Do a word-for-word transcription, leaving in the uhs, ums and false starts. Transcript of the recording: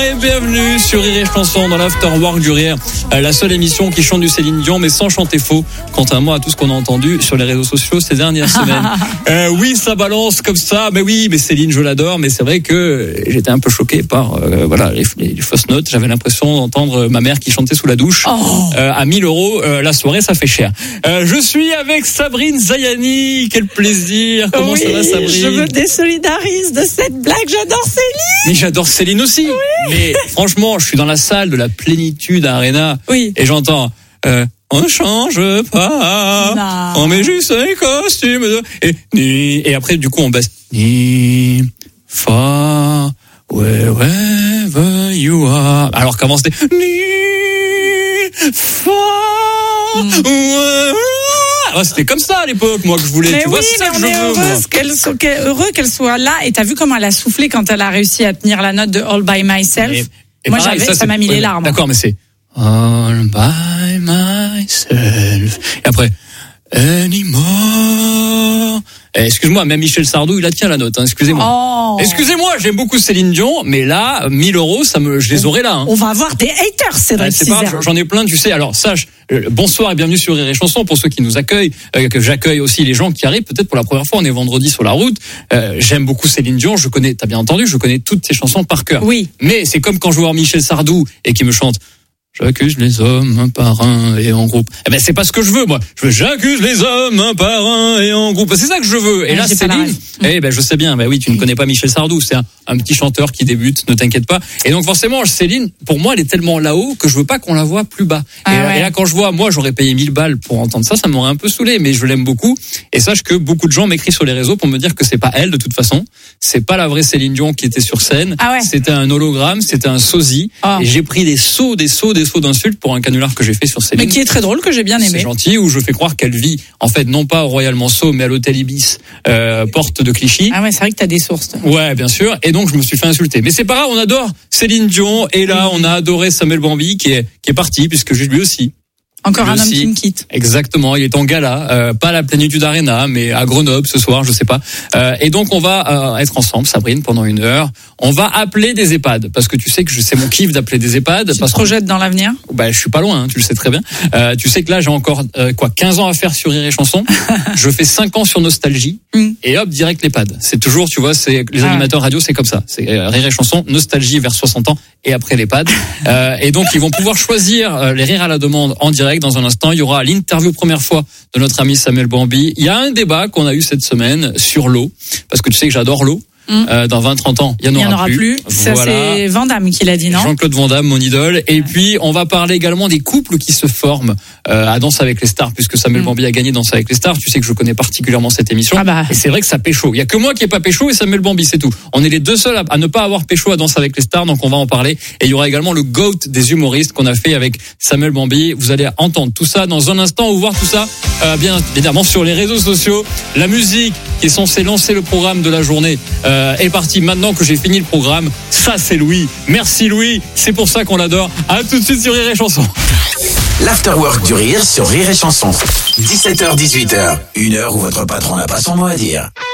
Et bienvenue sur Rire et Chanson dans l'Afterwork du Rire, la seule émission qui chante du Céline Dion mais sans chanter faux, contrairement à tout ce qu'on a entendu sur les réseaux sociaux ces dernières semaines. euh, oui, ça balance comme ça, mais oui, mais Céline, je l'adore, mais c'est vrai que j'étais un peu choqué par euh, voilà les, les, les fausses notes. J'avais l'impression d'entendre ma mère qui chantait sous la douche. Oh. Euh, à mille euros euh, la soirée, ça fait cher. Euh, je suis avec Sabrine Zayani, quel plaisir. Comment oui, ça va, Sabrine? Je me désolidarise de cette blague, j'adore Céline. Mais j'adore Céline aussi. Oui. Mais franchement, je suis dans la salle de la Plénitude Arena oui. et j'entends euh, on ne change pas, non. On met juste les costumes de... et, ni... et après du coup on baisse ni fa wherever you are. Alors qu'avant c'était ni fa mm. wherever... Ah, c'était comme ça à l'époque, moi, que je voulais. Mais tu oui, vois, c'est ça mais que on je est veux, heureuse qu'elle soit, qu'elle, heureux qu'elle soit là. Et t'as vu comment elle a soufflé quand elle a réussi à tenir la note de All by Myself. Et, et moi, pareil, j'avais, ça, ça m'a mis ouais, les larmes. D'accord, mais c'est All by myself. Et après, Anymore. Eh, excuse-moi, même Michel Sardou, il la tient la note. Hein, excusez-moi. Oh. Excusez-moi, j'aime beaucoup Céline Dion, mais là, mille euros, ça me, je les aurais là. Hein. On va avoir des haters, c'est vrai. C'est pas, j'en ai plein, tu sais. Alors sache, euh, bonsoir et bienvenue sur Rire et Chanson pour ceux qui nous accueillent, euh, que j'accueille aussi les gens qui arrivent peut-être pour la première fois. On est vendredi sur la route. Euh, j'aime beaucoup Céline Dion. Je connais, t'as bien entendu, je connais toutes ses chansons par cœur. Oui. Mais c'est comme quand je vois Michel Sardou et qui me chante. J'accuse les hommes un par un et en groupe. Eh ben c'est pas ce que je veux moi. Je veux j'accuse les hommes un par un et en groupe. C'est ça que je veux. Et ouais, là Céline, eh ben je sais bien. Ben oui, tu ne connais pas Michel Sardou. C'est un, un petit chanteur qui débute. Ne t'inquiète pas. Et donc forcément Céline, pour moi, elle est tellement là-haut que je veux pas qu'on la voie plus bas. Ah, et, ouais. et là quand je vois, moi j'aurais payé mille balles pour entendre ça, ça m'aurait un peu saoulé. Mais je l'aime beaucoup. Et sache que beaucoup de gens m'écrivent sur les réseaux pour me dire que c'est pas elle de toute façon. C'est pas la vraie Céline Dion qui était sur scène. Ah ouais. C'était un hologramme. C'était un sosie. Oh. Et j'ai pris des sauts, des sauts, des sauts d'insultes pour un canular que j'ai fait sur Céline. Mais qui est très drôle, que j'ai bien aimé. C'est gentil, où je fais croire qu'elle vit, en fait, non pas au Royal Manceau, mais à l'hôtel Ibis, euh, porte de Clichy. Ah ouais, c'est vrai que t'as des sources. Toi. Ouais, bien sûr. Et donc, je me suis fait insulter. Mais c'est pas grave, on adore Céline Dion. Et là, on a adoré Samuel Bambi, qui est, qui est parti, puisque lui aussi. Encore lui un aussi. homme qui me quitte. Exactement, il est en gala, euh, pas à la Plénitude Arena, mais à Grenoble ce soir, je sais pas. Euh, et donc on va euh, être ensemble, Sabrine, pendant une heure. On va appeler des EHPAD, parce que tu sais que c'est mon kiff d'appeler des EHPAD. Tu parce te projettes dans l'avenir? Bah, je suis pas loin, hein, tu le sais très bien. Euh, tu sais que là j'ai encore euh, quoi, quinze ans à faire sur Rire et Chanson. Je fais cinq ans sur Nostalgie, mm. et hop, direct l'EHPAD. C'est toujours, tu vois, c'est les animateurs ah. radio, c'est comme ça. C'est euh, Rire et Chanson, Nostalgie vers soixante ans, et après l'EHPAD. euh, et donc ils vont pouvoir choisir euh, les rires à la demande en direct dans un instant. Il y aura l'interview première fois de notre ami Samuel Bambi. Il y a un débat qu'on a eu cette semaine sur l'eau, parce que tu sais que j'adore l'eau. Mmh. Euh, dans vingt trente ans, il y en aura, il y en aura plus. plus. Ça, voilà. C'est Van Damme qui l'a dit, non? Jean-Claude Van Damme, mon idole. Et puis, on va parler également des couples qui se forment euh, à Danse avec les stars, puisque Samuel mmh. Bambi a gagné Danse avec les stars. Tu sais que je connais particulièrement cette émission. Ah bah. Et c'est vrai que ça pécho. Il y a que moi qui ai pas pécho et Samuel Bambi, c'est tout. On est les deux seuls à, à ne pas avoir pécho à Danse avec les stars, donc on va en parler. Et il y aura également le GOAT des humoristes qu'on a fait avec Samuel Bambi. Vous allez entendre tout ça dans un instant ou voir tout ça, euh, bien évidemment, sur les réseaux sociaux. La musique qui est censée lancer le programme de la journée euh, est partie maintenant. Maintenant que j'ai fini le programme, ça c'est Louis. Merci Louis, c'est pour ça qu'on l'adore. À tout de suite sur Rire et Chanson. L'Afterwork du Rire sur Rire et Chanson. dix-sept heures dix-huit heures, une heure où votre patron n'a pas son mot à dire.